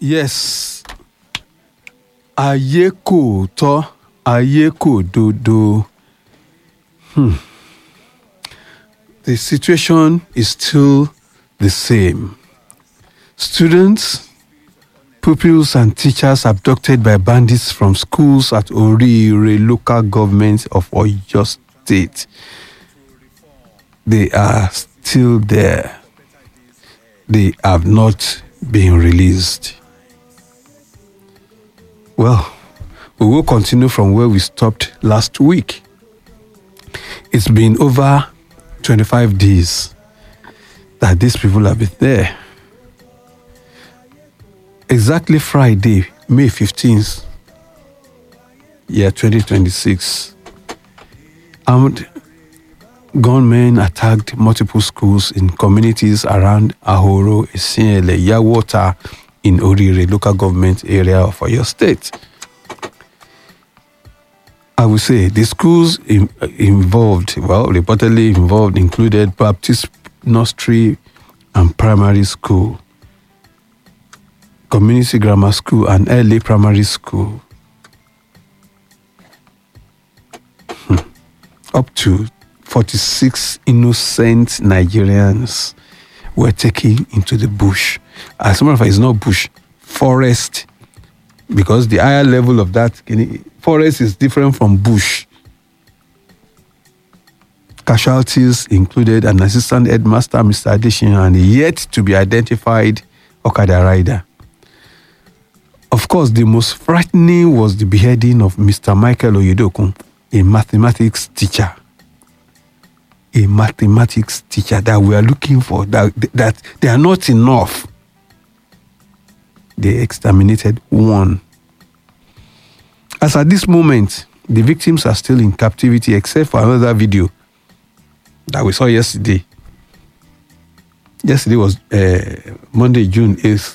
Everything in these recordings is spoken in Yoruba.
Yes. Ayé kò tọ́, ayé kò dodo. The situation is still the same. Students, pupils and teachers abducted by bandits from schools at Oríire local government of Oyo State. They are still there. They have not been released. Well, we will continue from where we stopped last week. It's been over 25 days that these people have been there. Exactly Friday, May 15th, year 2026, armed gunmen attacked multiple schools in communities around Ahoro, Isinyele, Yawota in Oríire local government area of Oyo State. I would say the schools reportedly involved included Baptist Nursery and Primary School, Community Grammar School, and Early Primary School. Up to 46 innocent Nigerians were taken into the bush. As a matter of fact, it's not bush, forest, because the higher level of that forest is different from bush. Casualties included an assistant headmaster, Mr. Adesina, and a yet to be identified Okada rider. Of course, the most frightening was the beheading of Mr. Michael Oyedokun, a mathematics teacher. A mathematics teacher that we are looking for, that they are not enough. They exterminated one. As at this moment, the victims are still in captivity except for another video that we saw yesterday. Yesterday was Monday, June 8th.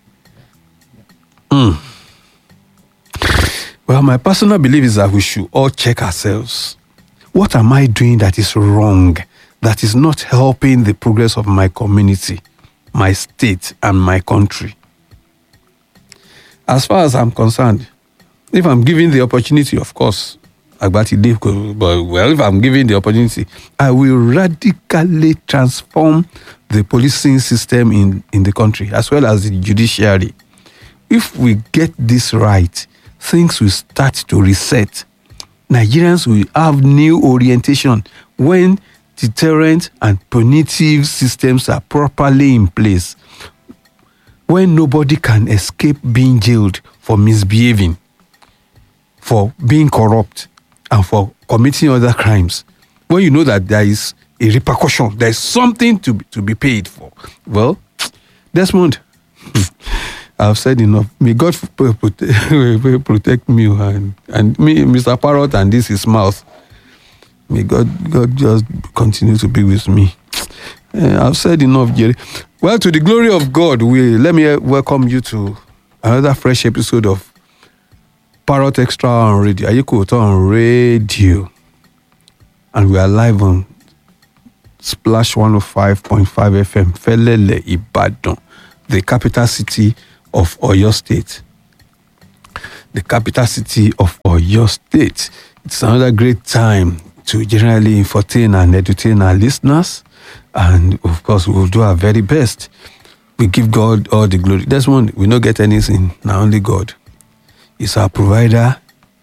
Well, my personal belief is that we should all check ourselves. What am I doing that is wrong, that is not helping the progress of my community, my state, and my country? As far as I'm concerned, if I'm given the opportunity, of course, if I'm given the opportunity, I will radically transform the policing system in the country, as well as the judiciary. If we get this right, things will start to reset. Nigerians will have new orientation when deterrent and punitive systems are properly in place. When nobody can escape being jailed for misbehaving, for being corrupt, and for committing other crimes. When you know that there is a repercussion, there is something to be paid for. Well, Desmond, I've said enough. May God protect me and me, Mr. Parrot, and this his mouth. May God just continue to be with me. I've said enough, Jerry. Well, to the glory of God, let me welcome you to another fresh episode of Parrot Extra on Radio. Ayeko on radio. And we are live on Splash 105.5 FM, Felele, Ibadan, the capital city of Oyo State. The capital city of Oyo State. It's another great time to generally entertain and entertain our listeners. And of course, we'll do our very best. We give God all the glory. That's one, we don't get anything, now only God. He's our provider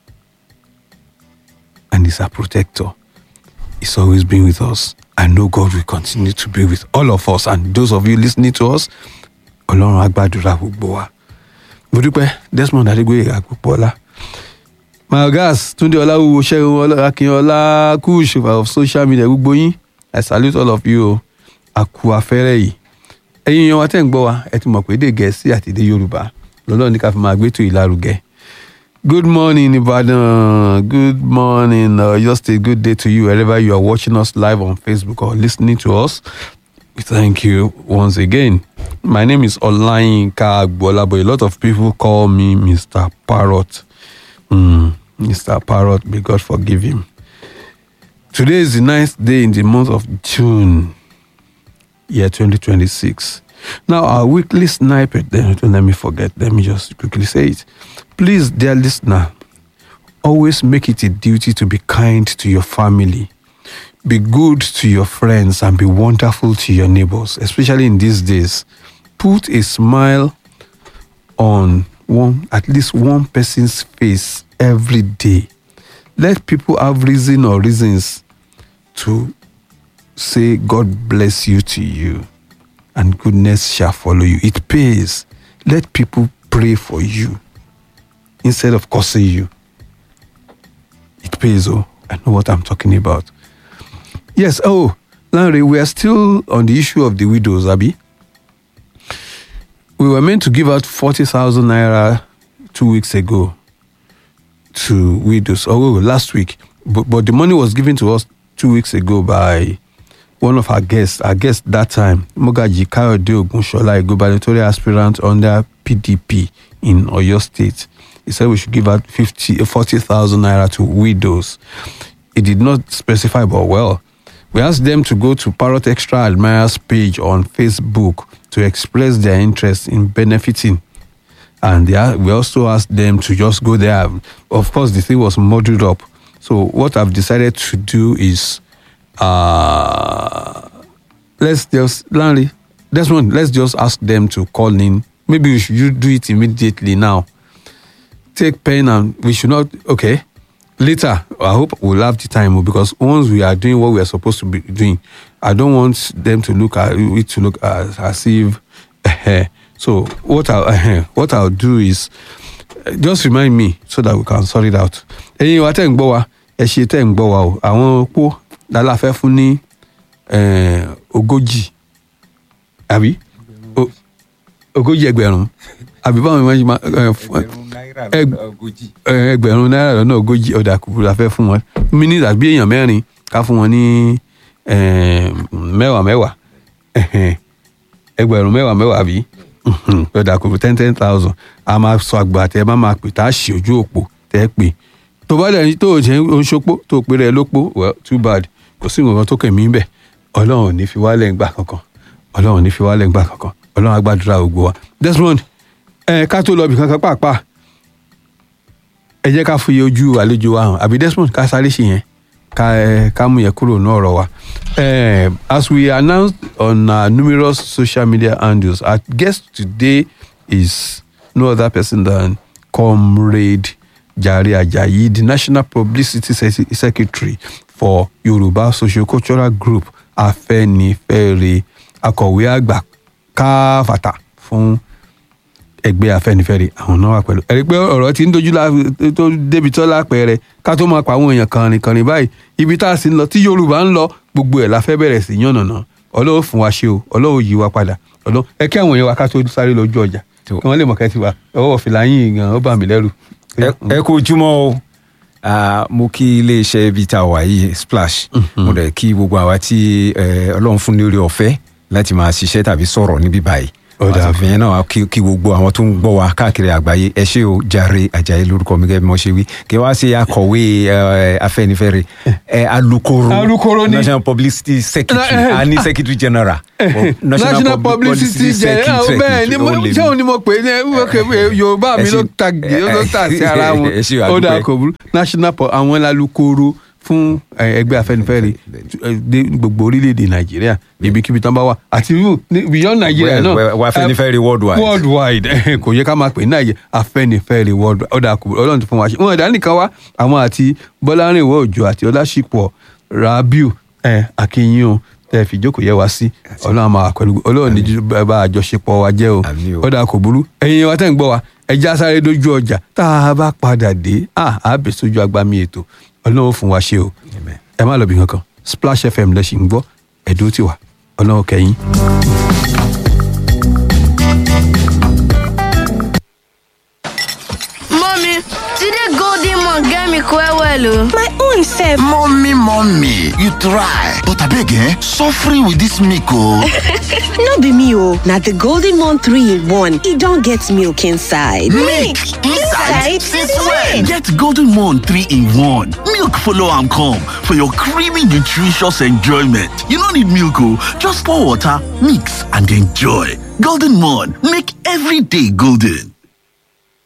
and he's our protector. He's always been with us. I know God will continue to be with all of us. And those of you listening to us, Ọlọ́run á gbàdúrà gbogbo wa. Mo dúpẹ́ Desmond Adégbóyè Àgùpọ̀lá. My guys, Túndé Ọláwúwo, Ṣẹ́gun Akínyọlá, Kush of social media gbogbo yín. I salute all of you. Àkú afẹ́rẹ́ yìí. Ẹ̀yin èèyàn wa tẹ́ ń gbọ́ wa, ẹ ti mọ̀ pé èdè Gẹ̀ẹ́sì àti èdè Yorùbá lọ́lọ́run ní ká fi máa gbé tó ìlárugẹ. Good morning, Ibadan. Good morning, Oyo State. Good day to you wherever you are watching us live on Facebook or listening to us. We thank you once again. My name is Olayinka Agbola, but a lot of people call me Mr. Parrot. Mr. Parrot, may God forgive him. Today is the 9th day in the month of June, year 2026. Now, our weekly snippet, don't let me forget, let me just quickly say it. Please, dear listener, always make it a duty to be kind to your family. Be good to your friends and be wonderful to your neighbors, especially in these days. Put a smile on at least one person's face every day. Let people have reason or reasons to say God bless you to you and goodness shall follow you. It pays. Let people pray for you instead of cursing you. It pays. Oh, I know what I'm talking about. Yes. Oh, Larry, we are still on the issue of the widows, Abi. We were meant to give out 40,000 naira 2 weeks ago to widows. Last week. But the money was given to us 2 weeks ago by one of our guests. Our guest that time, Mogaji Kayode Ogunshola, a gubernatorial aspirant under PDP in Oyo State. He said we should give out 40,000 naira to widows. He did not specify, but well, we asked them to go to Parrot Extra Admirers page on Facebook to express their interest in benefiting. And we also asked them to just go there. Of course, the thing was muddled up. So what I've decided to do is, let's just ask them to call in. Maybe we should do it immediately now. Take pen and we should not, okay. Later, I hope we'll have the time because once we are doing what we are supposed to be doing, I don't want them to look at it to look as if. So what I'll do is just remind me so that we can sort it out. Ẹ̀yin wa tẹ́ ń gbọ́ wa, ẹ ṣé tẹ́ ń gbọ́ wa o. Àwọn opó la fẹ́ fún ní ogójì. Àbí? Ogójì ẹgbẹ̀rún. Àbí báwo ni ẹgbẹ̀rún náírà lọ́nà ogójì ọ̀dà kúkú la fẹ́ fún wọn. Mínísítà bí èèyàn mẹ́rin ká fún wọn ní mẹ́wàá. Ẹgbẹ̀rún mẹ́wàá àbí? Ọ̀dà kúkú 10,000. A máa sọ àgbà tẹ máa pè tá a ṣe ojú òpó tẹ́ pè. Tó bá dẹ̀ tó jẹ́ oṣopó tó pè rẹ̀ lópó, well, too bad. Kò sí nǹkan tó kẹ̀mí bẹ̀. Ọlọ́run ò ní fi wálẹ̀ ńgbà kankan. Ọlọ́run á gbàdúrà gbogbo wa. Desmond, ká tó lọ bì kankan pàápàá. Ẹ jẹ́ ká fi ojú àlejò wa hàn. Àbí Desmond ká sáré ṣe yẹn. Ká mú yẹn kúrò ní ọ̀rọ̀ wa. As we announced on our numerous social media handles, our guest today is no other person than Comrade Jare Ajayi, the National Publicity Secretary for Yoruba Socio-Cultural Group Afenifere, akọ̀wé àgbà káfàtà fún ẹgbẹ́ Afẹ́nifẹ́re. Àwọn náà wà pẹ̀lú. Ẹ̀rí pé ọ̀rọ̀ tí ń dojú tó débi tó lápẹẹrẹ ká tó máa pa àwọn èèyàn kànrìnkànrìn báyìí ibi tá a sì ń lọ tí Yorùbá ń lọ gbogbo ẹ̀ la fẹ́ bẹ̀rẹ̀ sí yànnàná. Ọlọ́run fún wa ṣe o, Ọlọ́run yí wa padà. Ẹ kí àwọn èèyàn wa ká tó sáré lójú ọjà kí wọ́n lè mọ̀ kẹ́ ti wà ọwọ́ fìlà yín gan ó bà mí lẹ́rù. Ẹ kú ojúmọ́ o. Mo kí iléeṣẹ́ ibi tá a wà yìí Splash. Mo dẹ̀ kí gbogbo àwa tí Ọlọ́run fún ní oore ọ̀fẹ́ láti máa ṣiṣẹ́ tàbí sọ̀rọ̀ níbí báyìí. Àtàfihàn náà kí gbogbo àwọn tó ń gbọ́ wa káàkiri àgbáyé. Ẹ ṣé o, Jare Ajayi lórúkọ mi gẹ́gẹ́ bí mo ṣe wí. Kí wá sí akọ̀wé Afẹ́nifẹ́re, alukoro ní National Publicity Secretary, a ní Secretary General. National Publicity General bẹ́ẹ̀ ni ṣé òun ni mo pè é Yorùbá mi ló tà sí ara wọn. Ó dà kò burú. National àwọn alukoro fún ẹgbẹ́ Afẹ́nifẹ́re gbogbo orílẹ̀-èdè Nàìjíríà ibikíbi tán bá wà àti beyond Nàìjíríà náà. Afẹ́nifẹ́re worldwide kò yẹ ká máa pè ní Nàìjíríà Afẹ́nifẹ́re worldwide. Ọ̀dà kò Ọlọ́run ti fún wa ṣe. Wọ́n ẹ̀dá nìkan wá àwọn àti Bọ́lárìnwó Òjó àti Ọláṣípọ̀ Rabiu Akínyìn tẹ́ fi jókòó yẹ wá sí. Ọlọ́run máa pẹ̀lú Ọlọ́run ní bá àjọṣepọ̀ wa jẹ́ o. Ọ̀dà kò burú. Ẹ̀yin wa tẹ́ ń gbọ́ wa ẹja sáré dójú ọjà tá a bá padà dé àbẹ̀ sójú agbami ètò. Ọlọ́run fún wa ṣe o. Ẹ má lọ bí kankan. Splash FM lẹ ṣì ń gbọ́ ẹ̀dó tí wà. Ọlọ́run kẹ́yìn. Mommy, today Golden Mon get me quite well. My own self. Mommy, you try. But abeg, suffering with this milk oh. No be me oh. Na the Golden Mon 3-in-1. It don't get milk inside. Milk inside? Since when? Get Golden Mon 3-in-1. Milk follow am come for your creamy, nutritious enjoyment. You no need milk oh. Just pour water, mix and enjoy. Golden Morn, make every day golden.